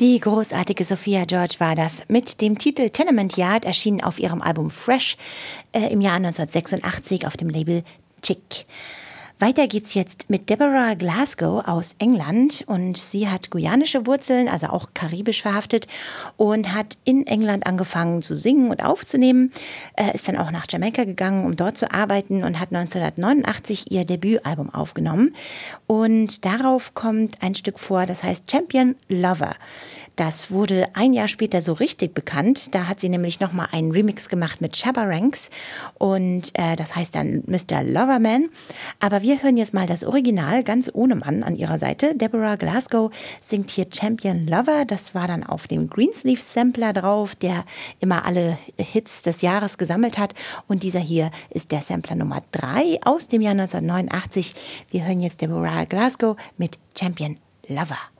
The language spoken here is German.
Die großartige Sophia George war das mit dem Titel Tenement Yard, erschienen auf ihrem Album Fresh im Jahr 1986 auf dem Label Chick. Weiter geht's jetzt mit Deborah Glasgow aus England und sie hat guyanische Wurzeln, also auch karibisch verhaftet und hat in England angefangen zu singen und aufzunehmen, ist dann auch nach Jamaika gegangen, um dort zu arbeiten und hat 1989 ihr Debütalbum aufgenommen und darauf kommt ein Stück vor, das heißt Champion Lover. Das wurde ein Jahr später so richtig bekannt. Da hat sie nämlich nochmal einen Remix gemacht mit Shabba Ranks und das heißt dann Mr. Loverman. Aber wir hören jetzt mal das Original, ganz ohne Mann an ihrer Seite. Deborah Glasgow singt hier Champion Lover. Das war dann auf dem Greensleeve Sampler drauf, der immer alle Hits des Jahres gesammelt hat. Und dieser hier ist der Sampler Nummer 3 aus dem Jahr 1989. Wir hören jetzt Deborah Glasgow mit Champion Lover.